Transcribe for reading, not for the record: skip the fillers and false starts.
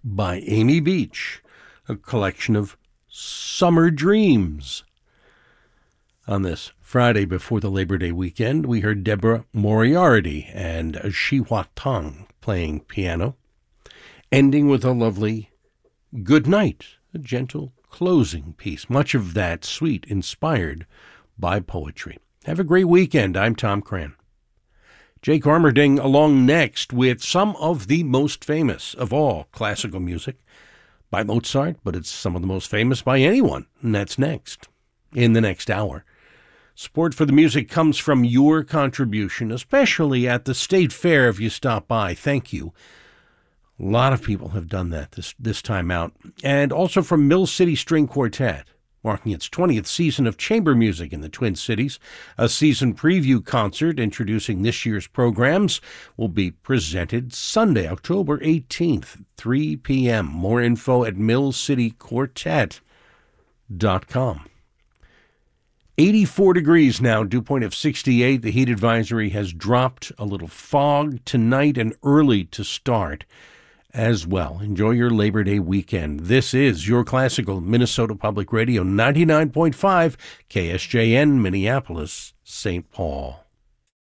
by Amy Beach, a collection of summer dreams. On this Friday before the Labor Day weekend, we heard Deborah Moriarty and Shi Hua Tang playing piano, ending with a lovely Good Night, a gentle closing piece, much of that sweet, inspired by poetry. Have a great weekend. I'm Tom Cran. Jake Armerding along next with some of the most famous of all classical music by Mozart, but it's some of the most famous by anyone, and that's next, in the next hour. Support for the music comes from your contribution, especially at the State Fair if you stop by. Thank you. A lot of people have done that this time out. And also from Mill City String Quartet, marking its 20th season of chamber music in the Twin Cities. A season preview concert introducing this year's programs will be presented Sunday, October 18th, 3 p.m. More info at millcityquartet.com. 84 degrees now, dew point of 68. The heat advisory has dropped. A little fog tonight and early to start as well. Enjoy your Labor Day weekend. This is your classical Minnesota Public Radio 99.5 KSJN, Minneapolis, St. Paul.